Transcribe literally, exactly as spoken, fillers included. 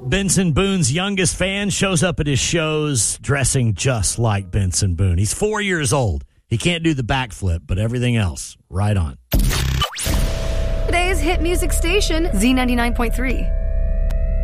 Benson Boone's youngest fan shows up at his shows dressing just like Benson Boone. He's four years old. He can't do the backflip, but everything else, right on. Today's hit music station, Z ninety-nine point three.